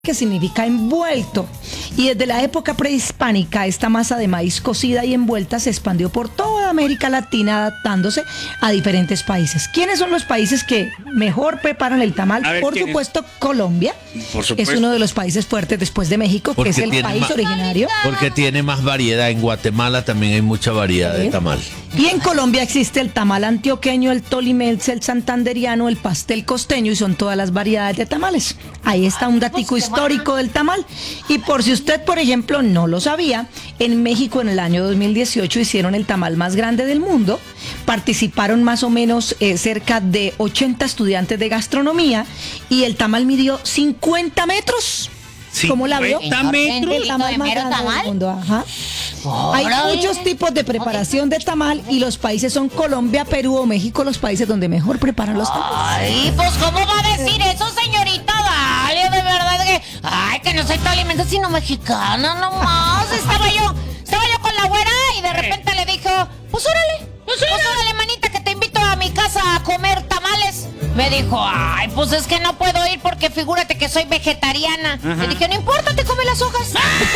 que significa envuelto, y desde la época prehispánica esta masa de maíz cocida y envuelta se expandió por toda América Latina, adaptándose a diferentes países. ¿Quiénes son los países que mejor preparan el tamal? Por supuesto, Colombia. Por supuesto. Es uno de los países fuertes después de México, Porque que es el país originario. Porque tiene más variedad. En Guatemala también hay mucha variedad de tamal. Y en Colombia existe el tamal antioqueño, el tolimense, el santanderiano, el pastel costeño, y son todas las variedades de tamales. Ahí está un datico histórico del tamal. Y por si usted, por ejemplo, no lo sabía, en México en el año 2018 hicieron el tamal más grande del mundo. Participaron más o menos cerca de 80 estudiantes de gastronomía y el tamal midió 50 metros. ¿Cómo la veo? 50 metros. El tamal más grande del mundo, ajá. Hay muchos tipos de preparación de tamal y los países son Colombia, Perú o México, los países donde mejor preparan los tamales. Ay, pues ¿cómo va a decir eso, señorita Dalia? De verdad que, ay, que no soy tolimense sino mexicana nomás. Estaba yo con la güera y de repente le dijo, pues órale, manita, que te invito a mi casa a comer tamales. Me dijo, ay, pues es que no puedo ir porque figúrate que soy vegetariana. Le dije, no importa, te come las hojas.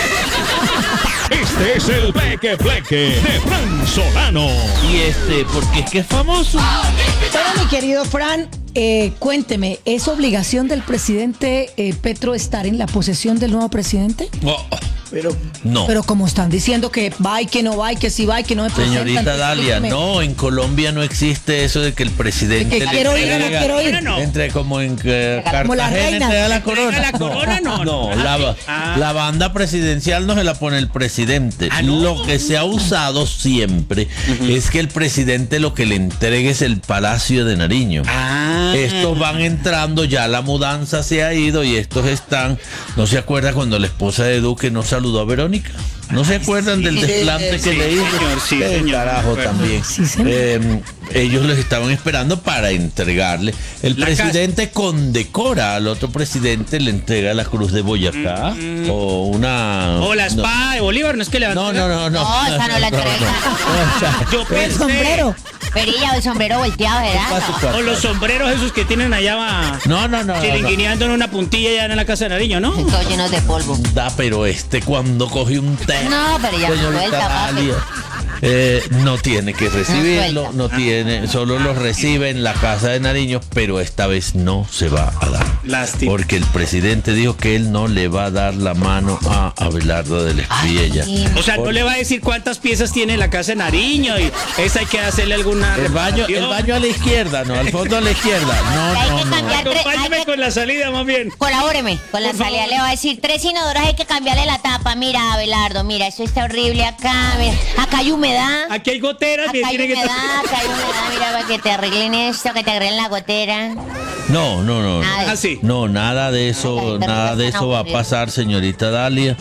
Este es el Peque Pleque de Fran Solano. Y porque es que es famoso. Pero mi querido Fran, cuénteme, ¿es obligación del presidente Petro estar en la posesión del nuevo presidente? No. Pero como están diciendo que va y que no va y que sí va y que no me presentan. Señorita Dalia, no, en Colombia no existe eso de que el presidente que quiero ir o no quiero ir. entre como en Cartagena reina. entrega la corona. Entrega la corona, no. La banda presidencial no se la pone el presidente. Lo que se ha usado siempre es que el presidente lo que le entregue es el Palacio de Nariño. Estos van entrando, ya la mudanza se ha ido y estos están. ¿No se acuerda cuando la esposa de Duque no saludó a Verónica? ¿No se acuerdan del desplante que le hizo? Sí, señor. Carajo, también. Sí, señor. Ellos les estaban esperando para entregarle. El presidente condecora al otro presidente, le entrega la Cruz de Boyacá o una... O la espada de Bolívar, no es que le va a No, entregar. No, esa no la entrega. Yo pensé. El sombrero. Perilla o el sombrero volteado, ¿verdad? O los sombreros esos que tienen allá va No. chilinguineando en una puntilla allá en la casa de Nariño, ¿no? Todos llenos de polvo. Da, pero cuando coge un té, No, pero ya no señorita suelta, papi. Dalia, no tiene que recibirlo, no tiene, solo lo recibe en la casa de Nariño, pero esta vez no se va a dar. Lástima. Porque el presidente dijo que él no le va a dar la mano a Abelardo de la Espriella. O sea, no le va a decir cuántas piezas tiene la casa de Nariño y esa hay que hacerle alguna El baño a la izquierda, no, al fondo a la izquierda. Hay que cambiar Acompáñeme con la salida más bien. Colabóreme con la Por salida. favor. Le va a decir 3 inodoros, hay que cambiarle la tapa. Mira, Abelardo, mira, eso está horrible acá. Mira, acá hay humedad. Aquí hay goteras. Acá hay humedad, mira, para que te arreglen esto, que te arreglen la gotera. No. Nada. Ah, sí. No, nada de eso va a pasar, señorita Dalia.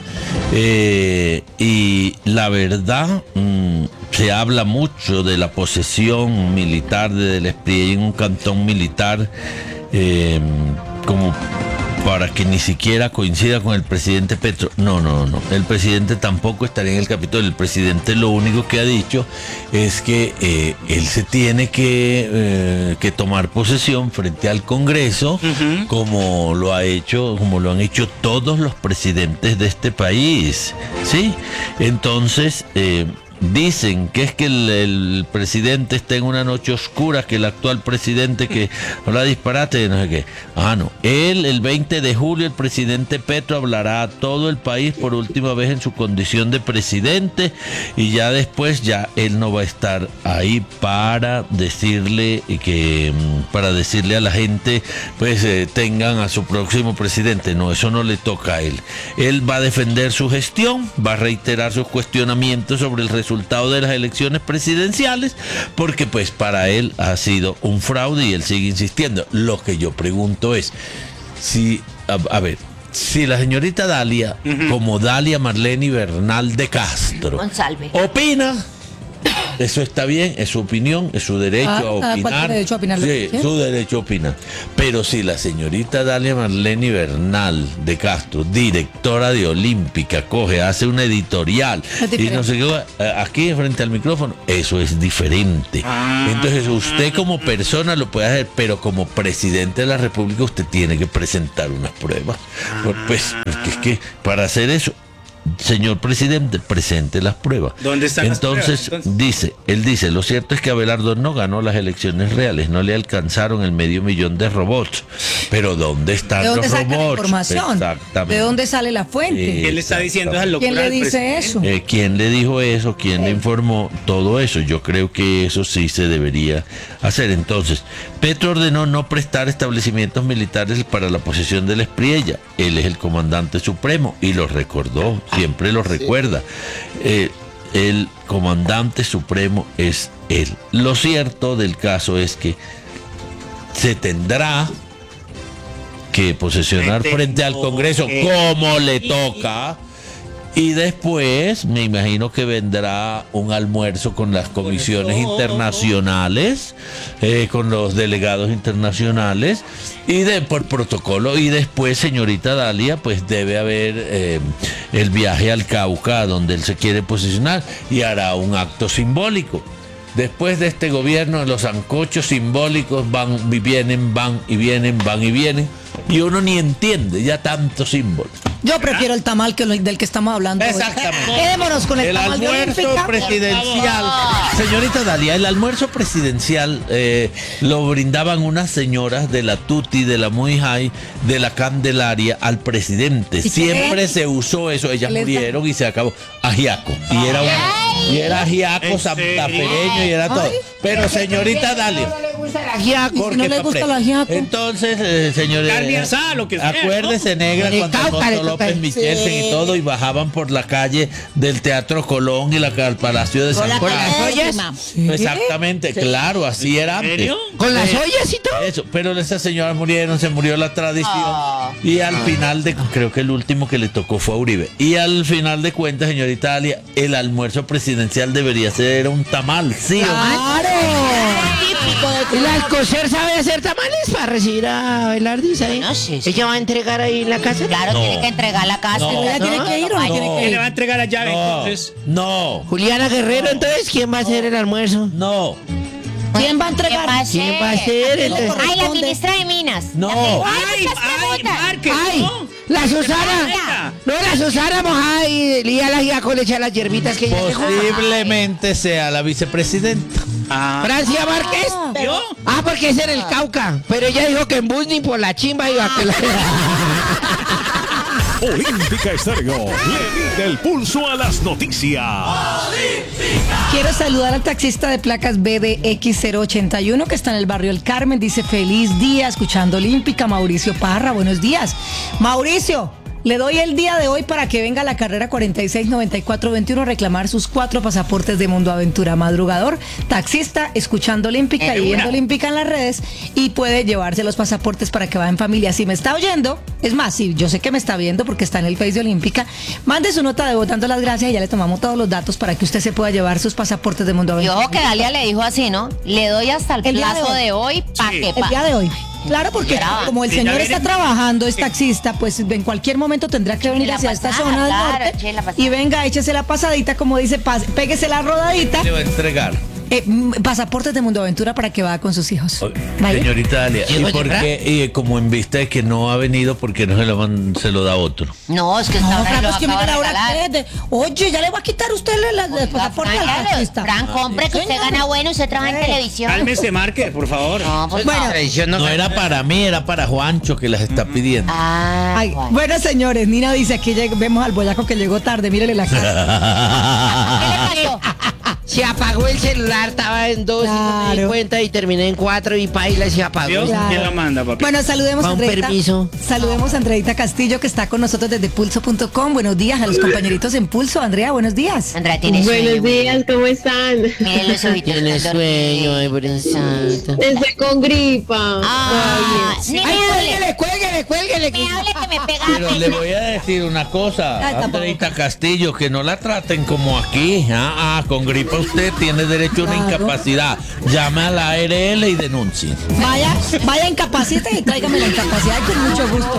Y la verdad, se habla mucho de la posesión militar de Del Espriella en un cantón militar, como para que ni siquiera coincida con el presidente Petro. No. El presidente tampoco estaría en el Capitolio. El presidente lo único que ha dicho es que él se tiene que tomar posesión frente al Congreso, como lo han hecho todos los presidentes de este país. ¿Sí? Entonces, dicen que es que el presidente está en una noche oscura, que el actual presidente que habla disparate, no sé qué. No. El 20 de julio, el presidente Petro hablará a todo el país por última vez en su condición de presidente y ya después él no va a estar ahí para decirle a la gente, pues tengan a su próximo presidente. No, eso no le toca a él. Él va a defender su gestión, va a reiterar sus cuestionamientos sobre el resultado de las elecciones presidenciales, porque pues para él ha sido un fraude y él sigue insistiendo. Lo que yo pregunto es si la señorita Dalia, como Dalia Marlene Bernal de Castro, Monsalve. opina Eso está bien, es su opinión, es su derecho a cada cual opinar. tiene derecho a opinar lo que Sí, quiera. su derecho a opinar. Pero si la señorita Dalia Marlene Bernal de Castro, directora de Olímpica, coge, hace una editorial Es y diferente. no sé qué, aquí frente al micrófono, eso es diferente. Entonces usted como persona lo puede hacer, pero como presidente de la República usted tiene que presentar unas pruebas. Pues, porque es que para hacer eso, señor presidente, presente las pruebas. ¿Dónde están las Entonces, pruebas, entonces? él dice, lo cierto es que Abelardo no ganó las elecciones reales, no le alcanzaron el 500.000 de robots. Pero ¿dónde están ¿De dónde los saca la robots? información? Exactamente. ¿De dónde sale la fuente? ¿Quién le está diciendo esa locura ¿Quién le al dice presidente? eso? ¿Quién le dijo eso? ¿Quién le informó? Todo eso. Yo creo que eso sí se debería hacer. Entonces, Petro ordenó no prestar establecimientos militares para la posesión de la Espriella. Él es el comandante supremo y lo recordó, siempre lo recuerda. El comandante supremo es él. Lo cierto del caso es que se tendrá que posesionar frente al Congreso como le toca. Y después me imagino que vendrá un almuerzo con las comisiones internacionales, con los delegados internacionales y por protocolo. Y después, señorita Dalia, pues debe haber el viaje al Cauca donde él se quiere posicionar y hará un acto simbólico. Después de este gobierno, los sancochos simbólicos van y vienen, van y vienen, van y vienen. Y uno ni entiende ya tantos símbolos. Yo prefiero el tamal del que estamos hablando hoy. Exactamente. Quedémonos con el El tamal de almuerzo Olímpica. presidencial. Señorita Dalia, el almuerzo presidencial lo brindaban unas señoras de la Tuti, de la Muy High, de la Candelaria al presidente. ¿Y Siempre qué? se usó eso. Ellas ¿Qué les da? murieron y se acabó. Ajiaco. Y era ajiaco ¿En santafereño y era todo. Pero señorita Dalia. ¿Y si no le gusta el ajiaco? Entonces, señores, Carne asada, lo que sea, acuérdese, ¿no? negra, El cuando Cauca le Alfonso toca. López Michelsen y todo, y bajaban por la calle del Teatro Colón y al Palacio de San Con las Carlos. ollas. Exactamente, claro, así era ¿En antes. serio? ¿Con las ollas y todo? Eso, pero esas señoras murieron, se murió la tradición. Y al final creo que el último que le tocó fue a Uribe. Y al final de cuentas, señorita Dalia, el almuerzo presidencial debería ser un tamal, ¿sí o no? ¡Claro! ¿Y la Alcocer sabe hacer tamales para recibir a Abelardo? ¿Sabe? No, sí, sí. ¿Ella va a entregar ahí en la casa? Claro, No. tiene que entregar la casa. No. ¿Ella tiene que ir o no tiene que ¿Quién ir? le va a entregar la llave No, entonces? no, Juliana Guerrero, entonces, ¿quién va a hacer el almuerzo? no. ¿Quién va a ¿Quién entregar? va a ser? ¿Quién va a hacer? Entonces, Ay, la ministra de Minas. No. ¡Ay, muchas ay, preguntas. Márquez! ¡ay! ¿no? La Susana. Venga. No, la Susana mojada y lía la ajiaco, le echa las hierbitas que ella le gusta. Posiblemente sea la vicepresidenta. Francia Márquez. ¿Yo? Ah, porque es en el Cauca. Pero ella dijo que en bus ni por la chimba iba a que la... Olímpica Estéreo le mide el pulso a las noticias. Quiero saludar al taxista de placas BDX081 que está en el barrio El Carmen. Dice, feliz día escuchando Olímpica, Mauricio Parra. Buenos días. Mauricio, le doy el día de hoy para que venga a la carrera 469421 a reclamar sus 4 pasaportes de Mundo Aventura. Madrugador, taxista, escuchando Olímpica y viendo Olímpica en las redes, y puede llevarse los pasaportes para que vaya en familia. Si me está oyendo, es más, si yo sé que me está viendo porque está en el Face de Olímpica, mande su nota de voz dando las gracias y ya le tomamos todos los datos para que usted se pueda llevar sus pasaportes de Mundo Y Aventura. ojo que Dalia le dijo así, ¿no? Le doy hasta el El día de plazo hoy. de hoy para Sí. que El día de hoy. Claro, porque Brava. como el Sí, señor ya está viene- trabajando, es taxista, pues en cualquier momento tendrá que venir la hacia esta pasada, zona del claro, norte eche la pasada. y venga, échese la pasadita, como dice, péguese la rodadita. Le va a entregar. Pasaportes de Mundo Aventura para que vaya con sus hijos. Vaya. Señorita Dalia, ¿Llegó ¿y por ya? qué? Y como en vista de que no ha venido, ¿por qué no se lo da otro? No, es que esta No, hora Fran, lo pues que acaba mire de la hora regalar. que es de- Oye, ya le voy a quitar a usted el pasaporte al Fran, taxista. Fran, compre que usted Señor. gana bueno y usted trabaja en televisión. Cálmese, Márquez, por favor. No, pues Bueno, Tradición No era para mí, era para Juancho que las está pidiendo. Ay, bueno. bueno, señores, Nina dice, aquí vemos al boyaco que llegó tarde, mírele la cara. ¿Qué le pasó? Se apagó el celular, estaba en 2 y no me di Claro. cuenta y terminé en 4 y paila se apagó. Dios, Claro. ¿quién lo manda, papi? Bueno, saludemos a Con Andreita. permiso. Saludemos a Andreita Castillo, que está con nosotros desde pulso.com. Buenos días a los compañeritos en Pulso. Andrea, buenos días. Andrea tiene sueño. Buenos días, ¿cómo están? Miren los ojitos. Tiene están sueño, ay, pobrecita. Estoy con gripa. Ah, ni me hable. Cuélguele. Me hable que me pega. Pero le voy a decir una cosa, Ay, tampoco. Andreita Castillo, que no la traten como aquí. Con gripa usted tiene derecho a una Claro. incapacidad. Llame a la ARL y denuncie. Vaya, incapacite y tráigame la incapacidad y con mucho gusto.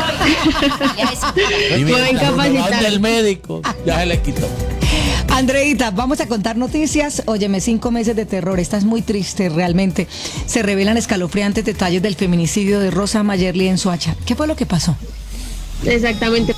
Y Me va a incapacitar. del médico, ya se le quitó. Andreita, vamos a contar noticias. Óyeme, 5 meses de terror. Esta es muy triste, realmente. Se revelan escalofriantes detalles del feminicidio de Rosa Mayerly en Soacha. ¿Qué fue lo que pasó? Exactamente.